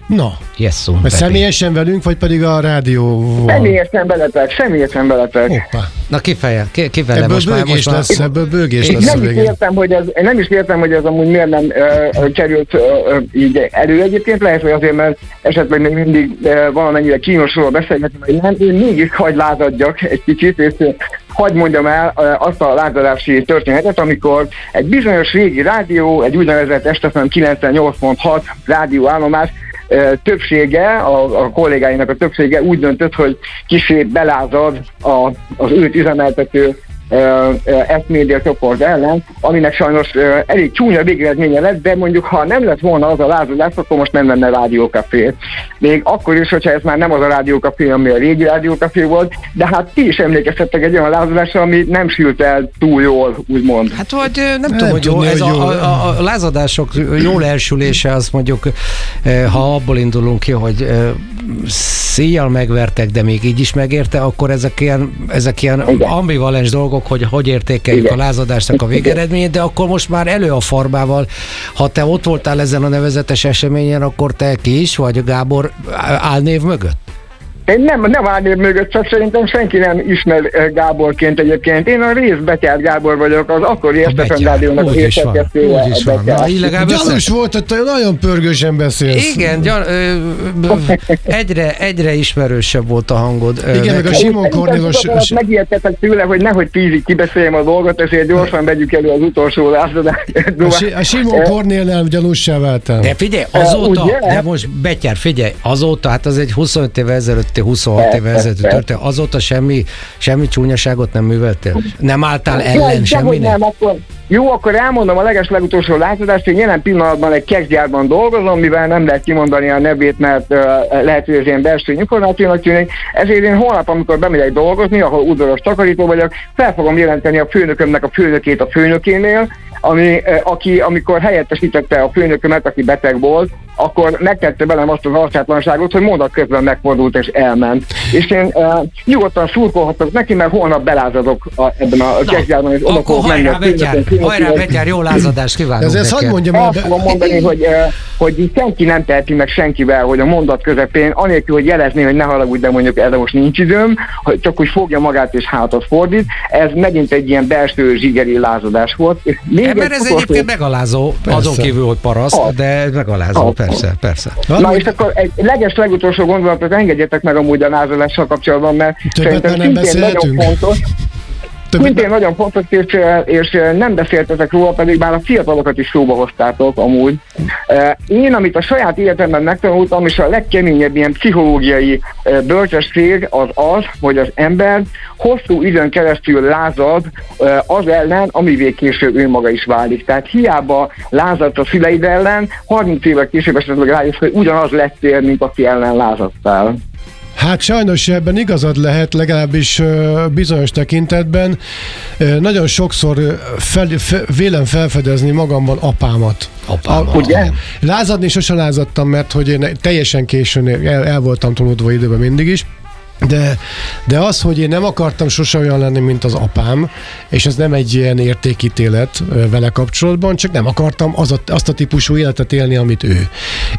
Na, Jesszum. személyesen velünk, vagy pedig a rádióval? Személyesen veletek. Hoppá. Na kifele Ebből most bőgés már. lesz, ebből bőgés lesz a végén. Nem is értem, hogy ez amúgy miért nem került így elő egyébként. Lehet, hogy azért, mert esetleg még mindig valamennyire kínosról beszélgetni, vagy nem. Én mégis hagy lázadjak egy kicsit, és hadd mondjam el azt a lázadási történetet, amikor egy bizonyos régi rádió, egy úgynevezett Estefan 98.6 rádióállomás többsége, a kollégáinak a többsége úgy döntött, hogy kicsit belázad az őt üzemeltető S-média csoport ellen, aminek sajnos elég csúnya végeredménye lett, de mondjuk ha nem lett volna az a lázadás, akkor most nem lenne rádiókafé. Még akkor is, hogyha ez már nem az a rádiókafé, ami a régi rádiókafé volt, de hát ti is emlékeztettek egy olyan lázadásra, ami nem sült el túl jól, úgymond. Hát vagy nem tudom, hogy jó. Ez a lázadások jól elsülése, azt mondjuk, ha abból indulunk ki, hogy szíjjal megvertek, de még így is megérte, akkor ezek ilyen ambivalens dolgok, hogy értékeljük a lázadásnak a végeredményét, de akkor most már elő a farbával. Ha te ott voltál ezen a nevezetes eseményen, akkor te ki is vagy, Gábor, álnév mögött? Én nem állnév mögött, csak szerintem senki nem ismer Gáborként egyébként. Én a részbetyár Gábor vagyok, az akkori Estefan rádiónak a részszerkesztője. Úgy is van. Gyanús volt, hogy te nagyon pörgősen beszélsz. Igen, egyre ismerősebb volt a hangod. Igen, meg a Simon Kornélos... Megijedtetek tőle, hogy nehogy 10-ig kibeszéljem a dolgot, ezért gyorsan vegyük elő az utolsó lázadást. A Simon Kornélnál gyanússá váltál. De figyelj, azóta, de most Betyár, figyelj, azóta, hát az egy 25 éve ezelőtt 26 éve ezelőtt történt, azóta semmi csúnyaságot nem műveltél? Nem álltál ellen semminek? Jó, akkor elmondom a legutolsó lázadást, hogy jelen pillanatban egy kekszgyárban dolgozom, mivel nem lehet kimondani a nevét, mert lehet, hogy ez ilyen belső információnak tűnik. Ezért én holnap, amikor bemegyek dolgozni, ahol udvaros takarító vagyok, fel fogom jelenteni a főnökömnek a főnökét a főnökénél, aki amikor helyettesítette a főnökömet, aki beteg volt, akkor megtette velem azt az arcátlanságot, hogy mondat közben megfordult és elment. És én nyugodtan szurkolhatok neki, mert holnap belázadok ebben a kekszgyárban, és oda fogok menni a Hajrá, Betyár, jó lázadást kívánunk neked. Hadd mondjam el. Azt fogom mondani, hogy senki nem teheti meg senkivel, hogy a mondat közepén, anélkül, hogy jelezni, hogy ne haragudj, de mondjuk erre most nincs időm, hogy csak úgy fogja magát és hátat fordít. Ez megint egy ilyen belső zsigeri lázadás volt. Mert ez egyébként megalázó, azon kívül, hogy paraszt, de megalázó, persze. Na és akkor egy legutolsó gondolatot engedjetek meg amúgy a lázadással kapcsolatban, mert szerintem szintén nagyon fontos. Szintén nagyon fontos, és nem beszéltetek róla, pedig már a fiatalokat is szóba hoztátok amúgy. Én, amit a saját életemben megtanultam, és a legkeményebb ilyen pszichológiai bölcsesség az, hogy az ember hosszú időn keresztül lázad az ellen, amivé később ő maga is válik. Tehát hiába lázadt a szüleid ellen, 30 évvel később esetleg rájössz, hogy ugyanaz lettél, mint aki ellen lázadtál. Hát sajnos ebben igazad lehet, legalábbis bizonyos tekintetben. Nagyon sokszor vélem felfedezni magamban apámat. Ugye? Lázadni sose lázadtam, mert hogy én teljesen későn el voltam tolódva időben mindig is. De az, hogy én nem akartam sose olyan lenni, mint az apám, és ez nem egy ilyen értékítélet vele kapcsolatban, csak nem akartam azt a típusú életet élni, amit ő.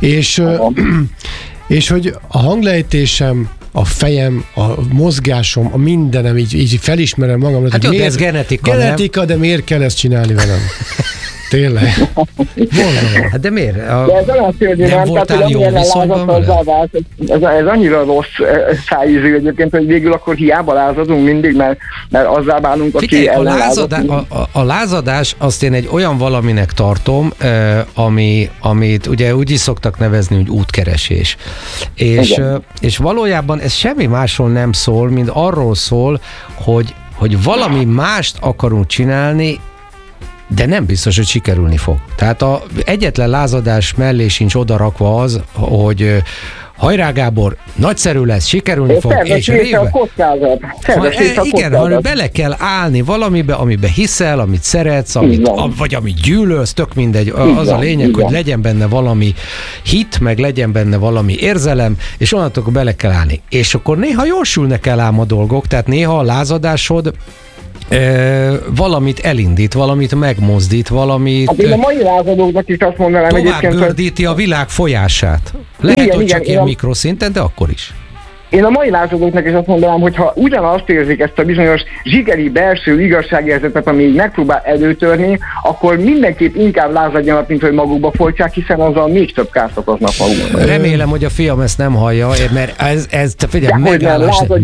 És hogy a hanglejtésem, a fejem, a mozgásom, a mindenem, így felismerem magam. Hát jó, de ez genetika, genetika, de miért kell ezt csinálni velem? Tényleg. Hát de miért? De ez olyan szörnyű, nem voltál jó viszonyban vele? Ez annyira rossz szájízű egyébként, hogy végül akkor hiába lázadunk mindig, mert azzá válunk, aki ellen lázadunk. A lázadás azt én egy olyan valaminek tartom, amit ugye úgy is szoktak nevezni, hogy útkeresés. És valójában ez semmi másról nem szól, mint arról szól, hogy valami mást akarunk csinálni, de nem biztos, hogy sikerülni fog. Tehát egyetlen lázadás mellé sincs odarakva az, hogy hajrá Gábor, nagyszerű lesz, sikerülni fog, és révbe. Igen, hanem bele kell állni valamibe, amiben hiszel, amit szeretsz, vagy amit gyűlölsz, tök mindegy. Az a lényeg, hogy legyen benne valami hit, meg legyen benne valami érzelem, és onnantól bele kell állni. És akkor néha jól sülnek el ám a dolgok, tehát néha a lázadásod valamit elindít, valamit megmozdít, valamit Hát én a mai lázadóknak is azt mondanám tovább egyébként, hogy gördíti a világ folyását. Lehet, Igen, hogy igen, csak ilyen én mikroszinten, de akkor is. én a mai lázadóknak is azt mondanám, hogy ha ugyanazt érzik, ezt a bizonyos zsigeri belső igazságérzetet, ami így megpróbál előtörni, akkor mindenképp inkább lázadjanak, mint hogy magukba folytsák, hiszen azzal még több kárt okoznak maguknak. Remélem, hogy a fiam ezt nem hallja, mert ez figyelj, Dehogy nem,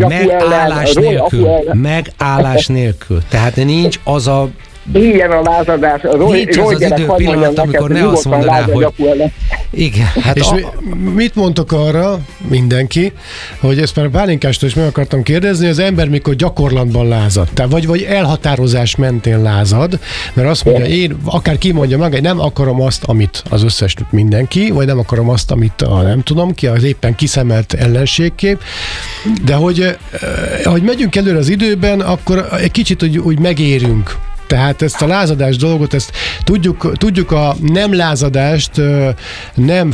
megállás nélkül. Tehát nincs az a Ilyen a lázadás. Nincs az idő pillanat, amikor ne azt mondaná, hogy igen. Hát és mit mondtok arra mindenki, hogy ezt már Bálinkástól is meg akartam kérdezni, az ember mikor gyakorlatban lázad, tehát vagy elhatározás mentén lázad, mert azt mondja, én akár kimondja maga, nem akarom azt, amit az összes mindenki, vagy nem akarom azt, amit nem tudom ki, az éppen kiszemelt ellenségkép, de hogy megyünk előre az időben, akkor egy kicsit úgy megérünk. Tehát ezt a lázadás dolgot, ezt tudjuk a nem lázadást nem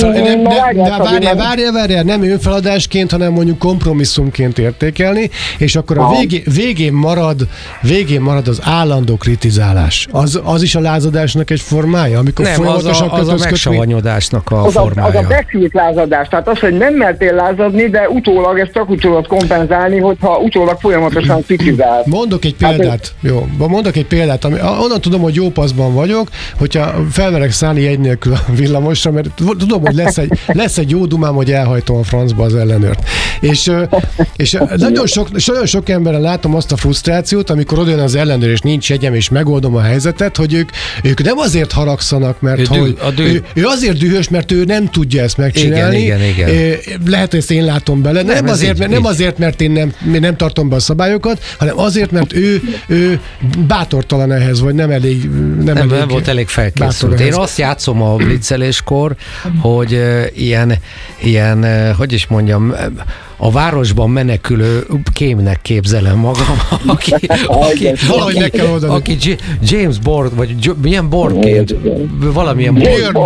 önfeladásként, hanem mondjuk kompromisszumként értékelni, és akkor a végén marad az állandó kritizálás. Az is a lázadásnak egy formája, amikor nem, folyamatosan az a megsavanyodásnak a formája. Az a becsült lázadás, tehát az, hogy nem mertél lázadni, de utólag ezt csak úgy tudod kompenzálni, hogyha utólag folyamatosan kritizál. Mondok egy példát, onnan tudom, hogy jó paszban vagyok, hogyha felmerek szállni egy nélkül a villamosra, mert tudom, hogy lesz egy jó dumám, hogy elhajtom a francba az ellenőrt. És nagyon sok emberen látom azt a frusztrációt, amikor odajön az ellenőr, és nincs jegyem, és megoldom a helyzetet, hogy ők nem azért haragszanak, mert ő azért dühös, mert ő nem tudja ezt megcsinálni. Igen. Lehet, hogy ezt én látom bele. Nem azért, mert én nem tartom be a szabályokat, hanem azért, mert ő bátortalan ehhez, vagy nem volt elég felkészült. Én azt játszom a blitzeléskor, hogy ilyen, hogy is mondjam, a városban menekülő kémnek képzelem magam, aki James Bond, vagy milyen Bondként, valamilyen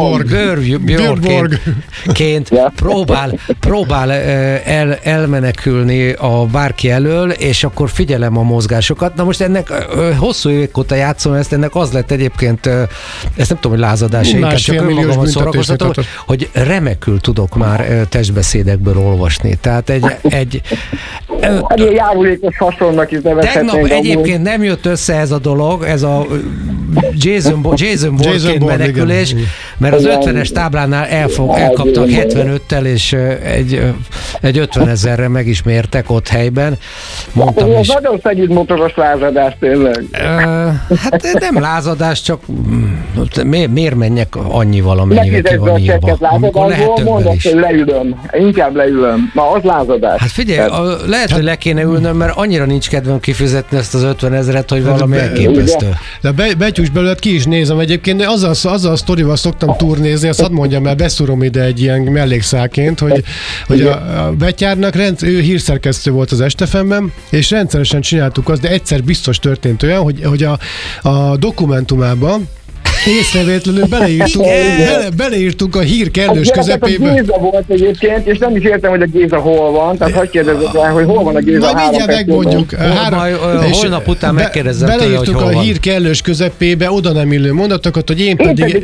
Björnborgként próbál elmenekülni a bárki elől, és akkor figyelem a mozgásokat. Na most ennek hosszú évek óta játszom ezt, ennek az lett egyébként, ezt nem tudom, hogy lázadás, inkább csak önmagamat szórakoztatom, hogy remekül tudok már testbeszédekből olvasni. Tehát egy járulékos hasonnak is nevezhetnénk. Tegnap egyébként nem jött össze ez a dolog, ez a Jason Bourne-ként menekülés, mert az 50-es táblánál elkaptak 75-tel, és egy 50 000-re meg is mértek ott helyben. Mondtam ez is. Nagyon szegéd motoros lázadás tényleg. Hát nem lázadás, csak miért menjek annyival, amennyivel ki van írva, amikor lehet többel is. Inkább leülöm. Na, az lázadás. Hát figyelj, lehet, hogy le kéne ülnöm, mert annyira nincs kedvem kifizetni ezt az 50 000-et, hogy valami elképesztő. De Betyús belőled ki is nézem egyébként, de azzal a sztorival szoktam turnézni, azt hadd mondjam, mert beszúrom ide egy ilyen mellékszálként, hogy a Betyárnak ő hírszerkesztő volt az Estefemben, és rendszeresen csináltuk azt, de egyszer biztos történt olyan, hogy a dokumentumában észrevétlenül beleírtuk a hír kellős közepébe. A Géza volt egyébként, és nem is értem, hogy a Géza hol van, tehát hadd kérdezzük rá, hogy hol van a Géza. Majd mindjárt megmondjuk. Holnap után megkérdezem tőle, hogy hol van. Beleírtuk a hír kellős közepébe oda nem illő mondatokat, hogy én pedig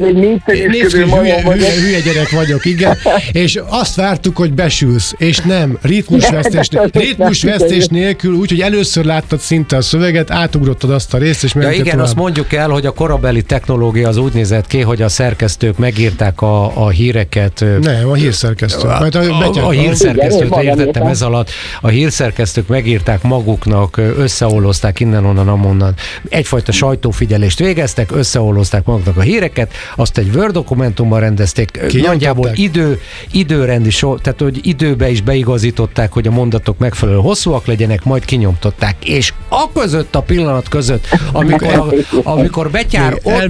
hülye gyerek vagyok, igen, és azt vártuk, hogy besülsz, és nem, ritmusvesztés nélkül, úgyhogy először láttad szinte a szöveget, átugrottad azt a részt, és mentél igen, azt mondjuk el, hogy a korabeli technológia az úgy nézett ki, hogy a szerkesztők megírták a híreket. Nem, a hírszerkesztő. A hírszerkesztőt értettem ez alatt. A hírszerkesztők megírták maguknak, összeollozták innen-onnan, amonnan. Egyfajta sajtófigyelést végeztek, összeollozták maguknak a híreket, azt egy Word dokumentumban rendezték. Nagyjából időrendi tehát hogy időbe is beigazították, hogy a mondatok megfelelő hosszúak legyenek, majd kinyomtották. És a pillanat között, amikor Betyár elment még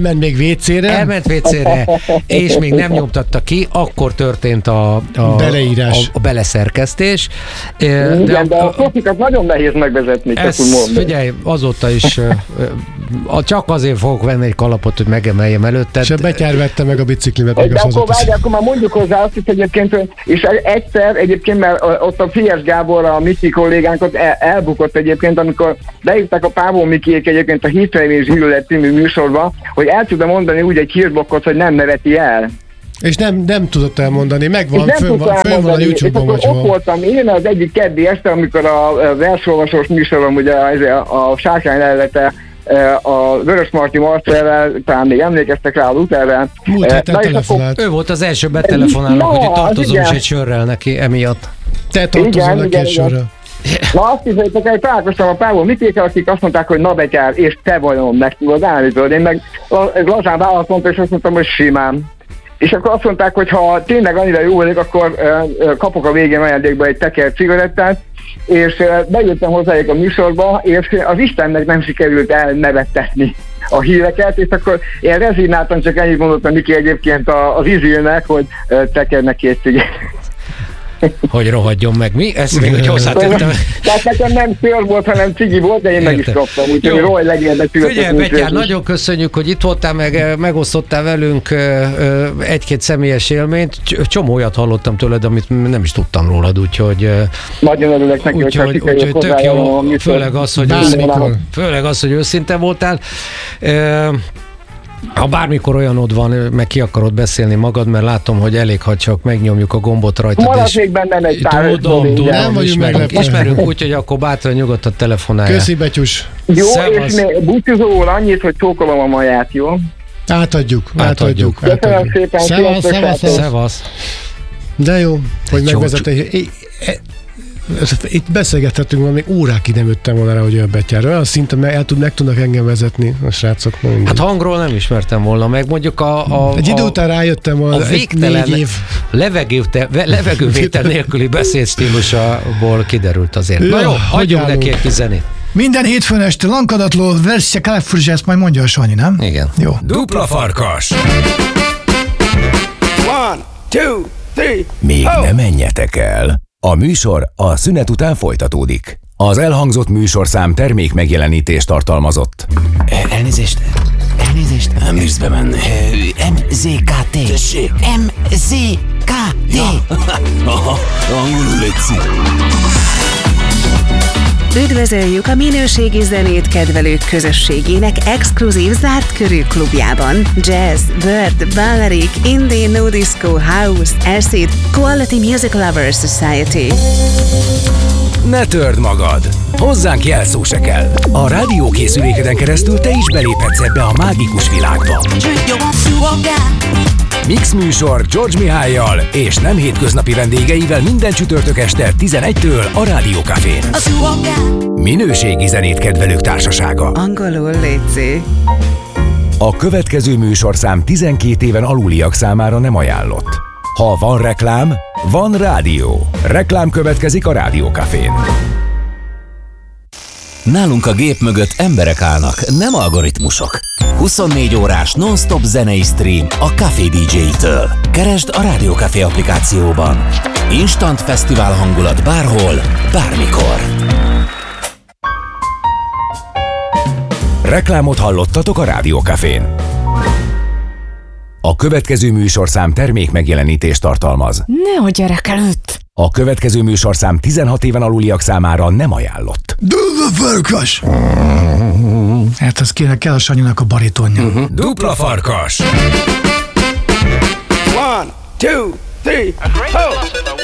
WC-re. Elment WC-re, és még nem nyomtatta ki, akkor történt a beleírás. A beleszerkesztés. De a profikat nagyon nehéz megvezetni, ezt figyelj, azóta is csak azért fogok venni egy kalapot, hogy megemeljem előtte. És a Betyár vette meg a biciklimet. De akkor már mondjuk hozzá azt is egyébként, és egyszer egyébként, mert ott a Fies Gábor, a Miki kollégánkat elbukott egyébként, amikor beírták a Pávó Mikiék egyébként a Hitfelé Zsűrlet című műsorba, hogy el tudja mondani úgy egy hírblokkot, hogy nem neveti el. És nem tudott elmondani, megvan, fönn van a YouTube-on vagy ott voltam én az egyik keddi este, amikor a versolvasós műsorom, ugye a Sárkány lelete, a Vörös Marti Marcelvel, talán még emlékeztek rá a Lutherrel. Múlt héten telefonált. Ő volt az első betelefonálók, hogy tartozom is egy sörrel neki emiatt. Te tartozol neki egy sörrel. Na azt hiszem, hogy találkoztam a Pávó Mikékkel, akik azt mondták, hogy na Betyár, és te vajon meg tudod állítani. Én meg lazán választ mondtam, és azt mondtam, hogy simán. És akkor azt mondták, hogy ha tényleg annyira jó vagyok, akkor kapok a végén ajándékba egy teker cigarettát, és bejöttem hozzájuk a műsorba, és az Istennek nem sikerült elnevettetni a híreket, és akkor én rezignáltan csak ennyit mondottam Miki egyébként az Izilnek, hogy tekernek két cigarettát. Hogy rohadjon meg. Mi? Ezt még úgy hozzátettem. Tehát nekem nem szőr volt, hanem cigi volt, de én meg is kaptam. Úgyhogy rohagy legyen beszületett. Figyelj, Betyár, nagyon köszönjük, hogy itt voltál, megosztottál velünk egy-két személyes élményt. Csomó olyat hallottam tőled, amit nem is tudtam rólad, úgyhogy... Nagyon örülök neki, úgyhogy tök jó, főleg az, hogy őszinte voltál. Ha bármikor olyanod van, meg ki akarod beszélni magad, mert látom, hogy elég, ha csak megnyomjuk a gombot rajtad. Marad még bennem egy pár. Tudom, ismerünk, úgyhogy akkor bátran nyugodtan telefonálja. Köszi, Betyus. Jó, és még búcsúzóul annyit, hogy csókolom a maját, jó? Átadjuk. Köszönöm szépen. Szevasz. De jó, hogy megvezette. Itt beszélgethetünk, valami órákig nem jöttem volna rá, hogy olyan Betyár. Olyan szinten meg tudnak engem vezetni a srácok. Hát hangról nem ismertem volna meg. Mondjuk egy idő után rájöttem volna, a végtelen levegővétel nélküli beszédstílusából kiderült azért. Na jó, hagyjunk neki egy kis zenét. Minden hétfőn este lankadatló Versia Calafurgia, ezt majd mondja a Sanyi, nem? Igen. Jó. Dupla farkas. 1, 2, 3. Még ne menjetek el. A műsor a szünet után folytatódik. Az elhangzott műsorszám termék megjelenítést tartalmazott. Elnézést. Nem bírsz bemenni. MZKT. Tessék. MZKT. Aha, angolul létszik. Üdvözöljük a minőségi zenét kedvelők közösségének exkluzív zárt körű klubjában. Jazz, Bird, Balearic, Indie, No Disco, House, Acid, Quality Music Lovers Society. Ne törd magad! Hozzánk jelszó se kell. A rádiókészülékeden keresztül te is beléphetsz ebbe a mágikus világba. Mix műsor George Mihályjal és nem hétköznapi vendégeivel minden csütörtök este 11-től a Rádió Cafén. Minőségi zenét kedvelők társasága. Angolul létszi. A következő műsorszám 12 éven aluliak számára nem ajánlott. Ha van reklám, van rádió. Reklám következik a Rádió Cafén. Nálunk a gép mögött emberek állnak, nem algoritmusok. 24 órás non-stop zenei stream a Café DJ-től. Keresd a Rádió Café applikációban. Instant fesztivál hangulat bárhol, bármikor. Reklámot hallottatok a Rádió Cafén. A következő műsorszám termék megjelenítést tartalmaz. Nehogy gyerek előtt! A következő műsorszám 16 éven aluliak számára nem ajánlott. Dupla farkas! Hát az kell a Sanyinak a baritonja. Dupla farkas! 1, 2, 3.